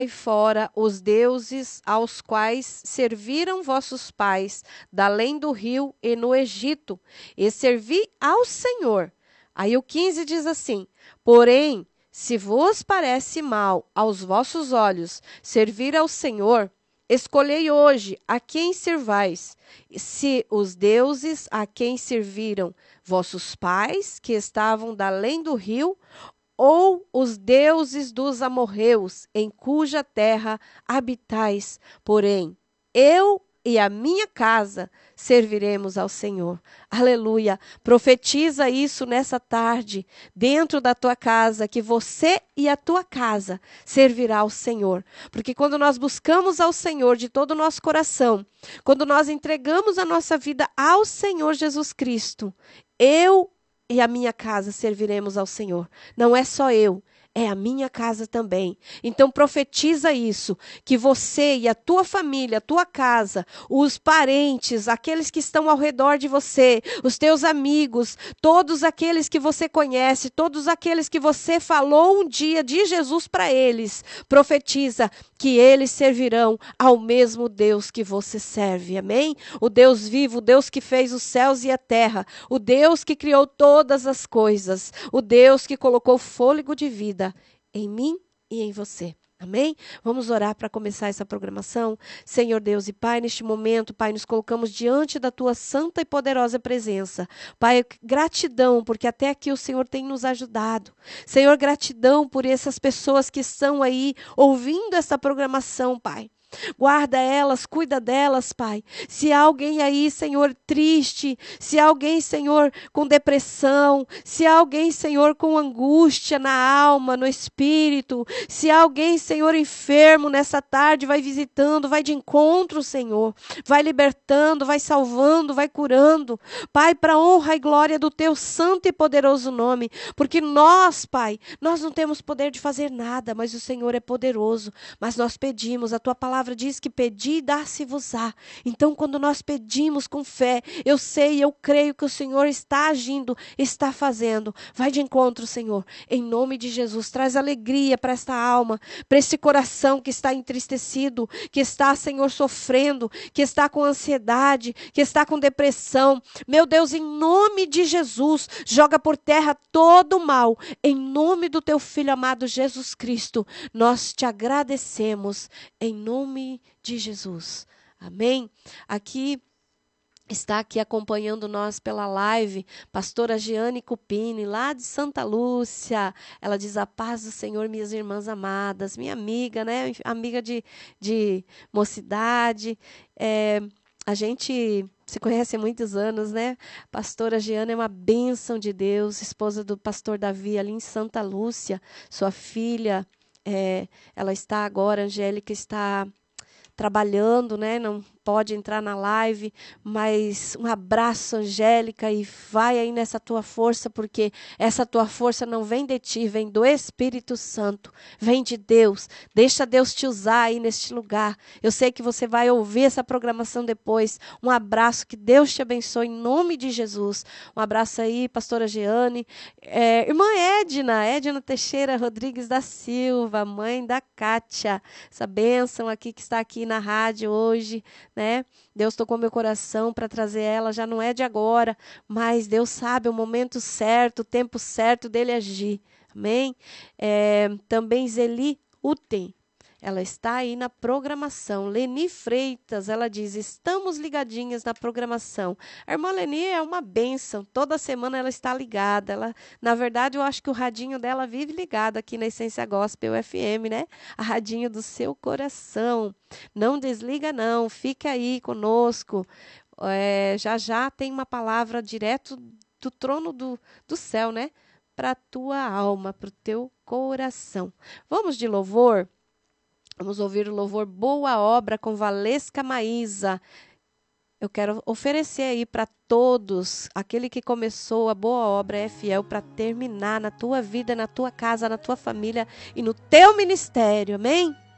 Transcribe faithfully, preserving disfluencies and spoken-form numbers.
fora os deuses aos quais serviram vossos pais, da além do rio e no Egito, e servi ao Senhor. Aí o quinze diz assim: porém, se vos parece mal aos vossos olhos servir ao Senhor, escolhei hoje a quem servais, se os deuses a quem serviram vossos pais, que estavam da além do rio, ou os deuses dos amorreus, em cuja terra habitais. Porém, eu e a minha casa serviremos ao Senhor. Aleluia. Profetiza isso nessa tarde, dentro da tua casa, que você e a tua casa servirá ao Senhor. Porque quando nós buscamos ao Senhor de todo o nosso coração, quando nós entregamos a nossa vida ao Senhor Jesus Cristo, eu e a minha casa serviremos ao Senhor. Não é só eu, é a minha casa também. Então profetiza isso, que você e a tua família, a tua casa, os parentes, aqueles que estão ao redor de você, os teus amigos, todos aqueles que você conhece, todos aqueles que você falou um dia de Jesus para eles, profetiza que eles servirão ao mesmo Deus que você serve. Amém? O Deus vivo, o Deus que fez os céus e a terra, o Deus que criou todas as coisas, o Deus que colocou fôlego de vida em mim e em você. Amém? Vamos orar para começar essa programação. Senhor Deus e Pai, neste momento, Pai, nos colocamos diante da Tua santa e poderosa presença. Pai, gratidão, porque até aqui o Senhor tem nos ajudado. Senhor, gratidão por essas pessoas que estão aí ouvindo essa programação, Pai. Guarda elas, cuida delas, Pai. Se há alguém aí, Senhor, triste, se há alguém, Senhor, com depressão, se há alguém, Senhor, com angústia na alma, no espírito, se há alguém, Senhor, enfermo nessa tarde, vai visitando, vai de encontro, Senhor, vai libertando, vai salvando, vai curando, Pai, para honra e glória do Teu santo e poderoso nome, porque nós, Pai, nós não temos poder de fazer nada, mas o Senhor é poderoso, mas nós pedimos, a Tua palavra A palavra diz que pedi e dar-se-vos-á. Então, quando nós pedimos com fé, eu sei e eu creio que o Senhor está agindo, está fazendo. Vai de encontro, Senhor. Em nome de Jesus, traz alegria para esta alma, para esse coração que está entristecido, que está, Senhor, sofrendo, que está com ansiedade, que está com depressão. Meu Deus, em nome de Jesus, joga por terra todo o mal. Em nome do Teu Filho amado Jesus Cristo, nós te agradecemos. Em nome de Jesus. Amém? Aqui está aqui acompanhando nós pela live, pastora Giane Cupini, lá de Santa Lúcia. Ela diz: a paz do Senhor, minhas irmãs amadas, minha amiga, né? Amiga de, de mocidade. É, a gente se conhece há muitos anos, né? Pastora Giane é uma bênção de Deus, esposa do pastor Davi, ali em Santa Lúcia. Sua filha, é, ela está agora, a Angélica está trabalhando, né? Não pode entrar na live, mas um abraço, Angélica, e vai aí nessa tua força, porque essa tua força não vem de ti, vem do Espírito Santo, vem de Deus. Deixa Deus te usar aí neste lugar. Eu sei que você vai ouvir essa programação depois. Um abraço, que Deus te abençoe em nome de Jesus. Um abraço aí, pastora Giane, é, irmã Edna, Edna Teixeira Rodrigues da Silva, mãe da Kátia, essa bênção aqui que está aqui na rádio hoje, né? Deus tocou meu coração para trazer ela, já não é de agora, mas Deus sabe o momento certo, o tempo certo dele agir. Amém? É, também Zeli Uten, ela está aí na programação. Leni Freitas, ela diz: estamos ligadinhas na programação. A irmã Leni é uma bênção, toda semana ela está ligada. Ela, na verdade, eu acho que o radinho dela vive ligado aqui na Essência Gospel F M, né? A radinho do seu coração. Não desliga não, fica aí conosco. É, já já tem uma palavra direto do trono do, do céu, né? Para a tua alma, para o teu coração. Vamos de louvor? Vamos ouvir o louvor Boa Obra com Valesca Maísa. Eu quero oferecer aí para todos, aquele que começou a boa obra é fiel para terminar na tua vida, na tua casa, na tua família e no teu ministério. Amém?